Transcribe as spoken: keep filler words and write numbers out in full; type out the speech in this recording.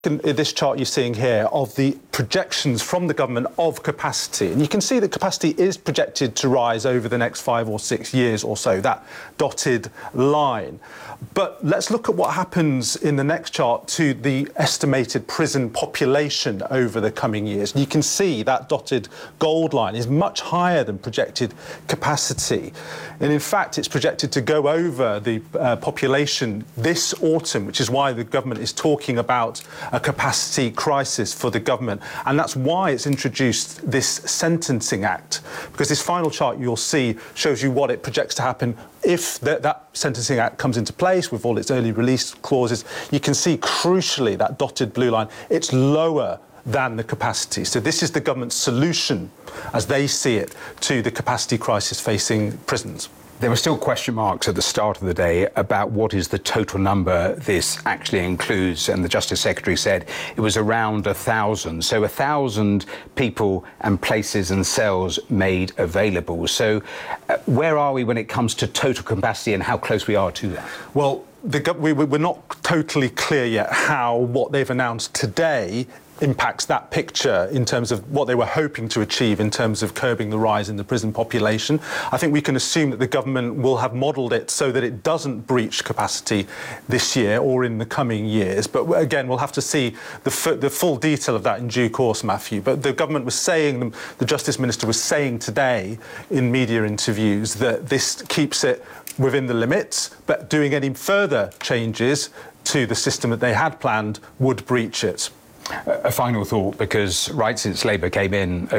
In this chart you're seeing here of the projections from the government of capacity, and you can see that capacity is projected to rise over the next five or six years or so, that dotted line. But let's look at what happens in the next chart to the estimated prison population over the coming years. You can see that dotted gold line is much higher than projected capacity, and in fact it's projected to go over the uh, population this autumn, which is why the government is talking about a capacity crisis for the government, and that's why it's introduced this Sentencing Act, because this final chart you'll see shows you what it projects to happen if that, that Sentencing Act comes into place with all its early release clauses. You can see crucially that dotted blue line, it's lower than the capacity. So this is the government's solution, as they see it, to the capacity crisis facing prisons. There were still question marks at the start of the day about what is the total number this actually includes, and the Justice Secretary said it was around a thousand. So a thousand people and places and cells made available. So uh, where are we when it comes to total capacity and how close we are to that? Well, the, we, we're not totally clear yet how what they've announced today impacts that picture in terms of what they were hoping to achieve in terms of curbing the rise in the prison population. I think we can assume that the government will have modelled it so that it doesn't breach capacity this year or in the coming years. But again, we'll have to see the, f the full detail of that in due course, Matthew. But the government was saying, the Justice Minister was saying today in media interviews that this keeps it within the limits, but doing any further changes to the system that they had planned would breach it. A final thought, because right since Labour came in over